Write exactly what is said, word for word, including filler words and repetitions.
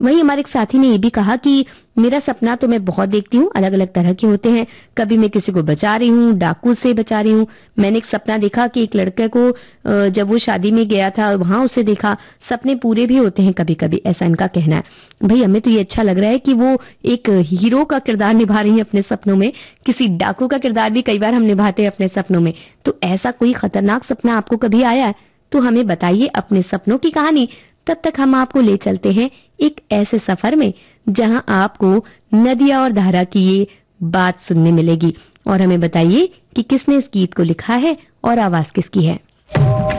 वहीं हमारे एक साथी ने ये भी कहा कि मेरा सपना तो मैं बहुत देखती हूँ, अलग अलग तरह के होते हैं। कभी मैं किसी को बचा रही हूँ, डाकू से बचा रही हूँ। मैंने एक सपना देखा कि एक लड़के को अ, जब वो शादी में गया था वहां उसे देखा। सपने पूरे भी होते हैं कभी कभी, ऐसा इनका कहना है। भाई हमें तो ये अच्छा लग रहा है कि वो एक हीरो का किरदार निभा रही है अपने सपनों में। किसी डाकू का किरदार भी कई बार हम निभाते हैं अपने सपनों में। तो ऐसा कोई खतरनाक सपना आपको कभी आया है तो हमें बताइए अपने सपनों की कहानी। तब तक हम आपको ले चलते हैं एक ऐसे सफर में जहां आपको नदिया और धारा की ये बात सुनने मिलेगी। और हमें बताइए कि किसने इस गीत को लिखा है और आवाज किसकी है।